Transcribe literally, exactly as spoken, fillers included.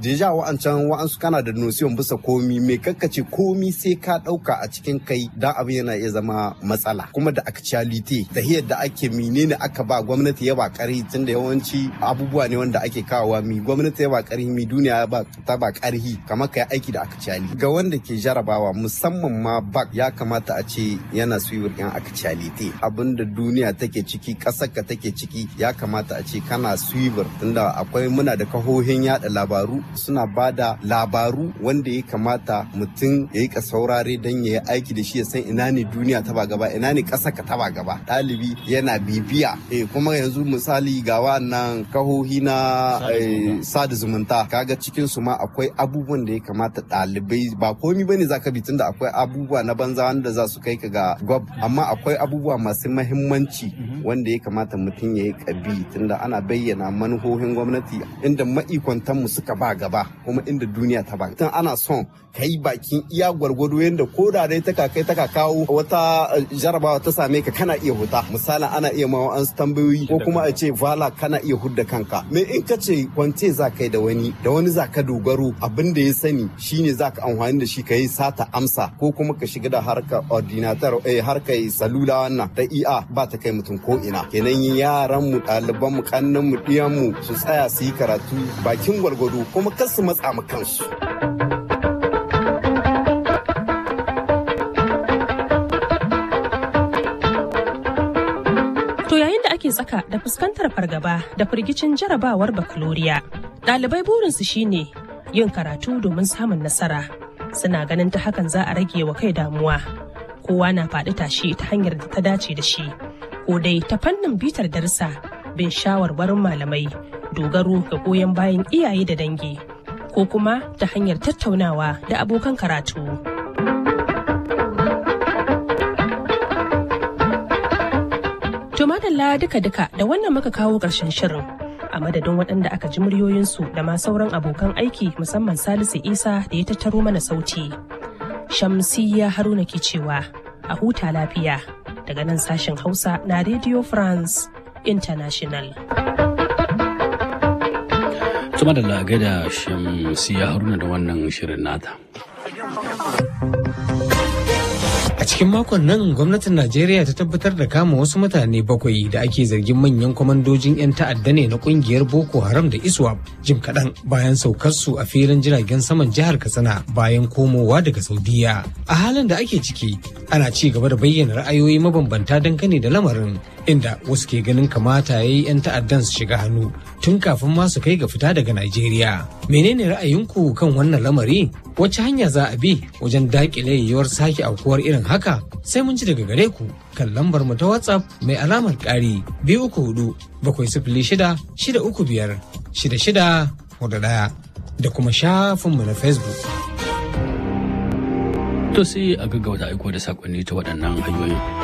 deja wa'ancan wa'ansu kana da notion bisa komi me kakkace komi sai ka dauka a cikin kai dan abin yana iya zama matsala kuma da actuality ta yadda ake menene aka ba gwamnati ya ba karhi tunda yawanci abubuwa ne wanda ake kawowa mi gwamnati ya ba karhi mi duniya ba ta ba karhi kamar kai aiki da actuality ga wanda ke jarabawa musamman ma bak ya kamata a ce yana suyiwar yan actuality abinda duniya take ciki kasar ka take ciki ya kamata a ce kana suyiwar tunda akwai muna da kahohin yada labaru suna bada labaru wanda ya kamata mutum ya yi ka saurare don ya yi aiki da shi ya san ina ne duniya ta ba gaba ina ne ƙasa ka ta ba gaba ɗalibi yana bibiya eh kuma yanzu misali ga wannan kahohi na sada zumunta kaga cikin su ma akwai abubuwan da ya kamata ɗalibai ba komi bane zaka bi tunda akwai abubuwa na banza wanda za su kai ka ga gwab amma akwai abubuwa masu mahimmanci wanda ya kamata mutum ya yi kabi tunda ana bayyana manuhohin gwamnati inda ma'ikwantan mu suka ba gaba kuma inda duniya ta ba tun ana son ka yi bakin iya gwargwado yadda ko da dai ta kai ta kawo wata jarabawa ta same ka kana iya huta misalin ana iya ma an tambayoyi ko kuma a ce vala kana iya hudda kanka me in ka ce kwance za kai da wani da wani za ka dogaro abin da ya sani shine za ka amfani da shi ka yi sata amsa ko kuma ka shiga da harkar ordinator eh harkar salula wannan ta iya ba ta kai mutum ko ina kenan yaran mu ɗaliban mu kannan mu ɗiyan mu su tsaya su yi karatu bakin gwargwado kuma kar su matsa mu kansu. To yayin da ake tsaka da fuskantar fargaba da firgicin jarabawar bakaloriya, ɗalibai burinsu shine yin karatu domin samun nasara. Suna ganin ta hakan za a rage wa kai damuwa. Kowa na faɗi tashi ta hanyar da ta dace da shi, ko dai ta fannin bitar darsa, bin shawarwarin malamai, dogaro ga goyon bayan iyaye da dangi, ko kuma ta hanyar tattaunawa da abokan karatu. To madalla duka-duka da wannan muka kawo ƙarshen shirin. A madadin waɗanda aka ji muryoyinsu da ma sauran abokan aiki musamman Salisu Isa da ya tattaro mana sauti. Shamsiyya Haruna ke cewa a huta lafiya daga nan sashen Hausa na Radio France International. Tuma da lagai da Shamsiyya Haruna da wannan shirin nata. A cikin makon nan gwamnatin Najeriya ta tabbatar da kama wasu mutane bakwai da ake zargin manyan kwamandojin 'yan ta'adda ne na kungiyar Boko Haram da ISWAP jim kaɗan bayan saukarsu a filin jiragen saman jihar Katsina bayan komowa daga Saudiya. A halin da ake ciki ana ci gaba da bayyana ra'ayoyi mabambanta dangane da lamarin inda wasu ke ganin kamata ya yi 'yan ta'addan su shiga hannu tun kafin ma su kai ga fita daga Najeriya. Menene ra'ayinku kan wannan lamari? Wace hanya za a bi wajen daƙile yiwuwar sake aukuwar irin haka? Sai mun ji daga gare ku kan lambar mu ta WhatsApp mai alamar ƙari biyu uku hudu bakwai sifili shida shida uku biyar shida shida hudu ɗaya da kuma shafinmu na Facebook. To sai a gaggauta aiko da saƙonni ta waɗannan hanyoyin.